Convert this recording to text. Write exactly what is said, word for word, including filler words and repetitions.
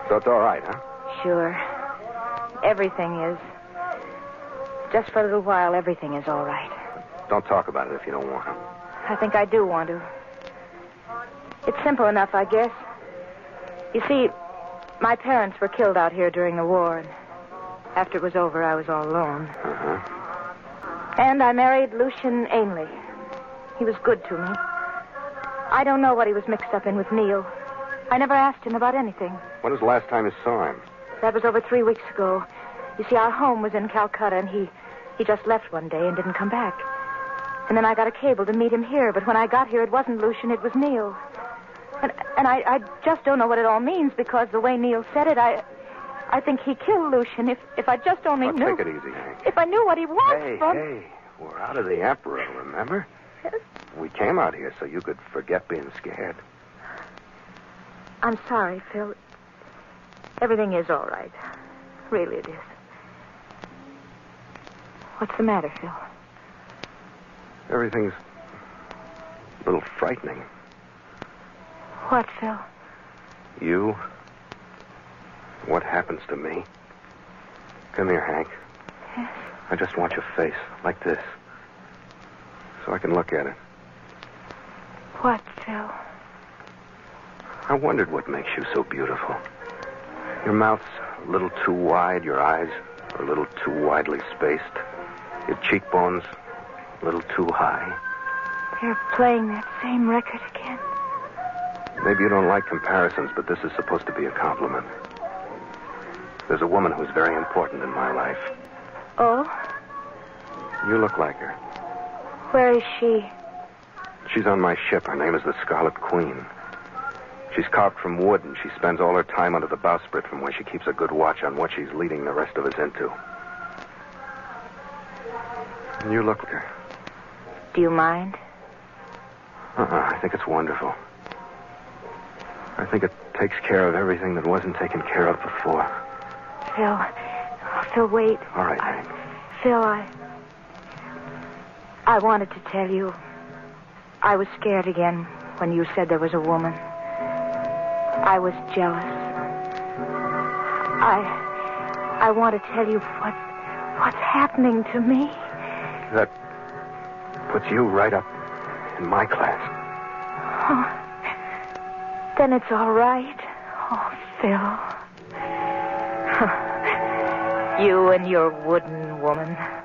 So it's all right, huh? Sure. Everything is. Just for a little while, everything is all right. Don't talk about it if you don't want to. I think I do want to. It's simple enough, I guess. You see, my parents were killed out here during the war, and after it was over, I was all alone. Uh-huh. And I married Lucian Ainley. He was good to me. I don't know what he was mixed up in with Neil. I never asked him about anything. When was the last time you saw him? That was over three weeks ago. You see, our home was in Calcutta, and he, he just left one day and didn't come back. And then I got a cable to meet him here, but when I got here, it wasn't Lucian, it was Neil. And, and I, I just don't know what it all means, because the way Neil said it, I I think he killed Lucian. If if I just only oh, knew... Take it easy, Hank. If I knew what he was Hey, from... hey, we're out of the Emperor, remember? Yes. We came out here so you could forget being scared. I'm sorry, Phil. Everything is all right. Really, it is. What's the matter, Phil? Everything's a little frightening. What, Phil? You? What happens to me? Come here, Hank. Yes? I just want your face, like this, so I can look at it. What, Phil? I wondered what makes you so beautiful. Your mouth's a little too wide, your eyes are a little too widely spaced, your cheekbones a little too high. They're playing that same record again. Maybe you don't like comparisons, but this is supposed to be a compliment. There's a woman who's very important in my life. Oh? You look like her. Where is she? She's on my ship. Her name is the Scarlet Queen. She's carved from wood, and she spends all her time under the bowsprit, from where she keeps a good watch on what she's leading the rest of us into. And you look like her. Do you mind? Uh-uh, I think it's wonderful. I think it takes care of everything that wasn't taken care of before. Phil. Oh, Phil, wait. All right, I, Hank. Phil, I... I wanted to tell you. I was scared again when you said there was a woman. I was jealous. I... I want to tell you what... what's happening to me. That puts you right up in my class. Oh, then it's all right. Oh, Phil. You and your wooden woman.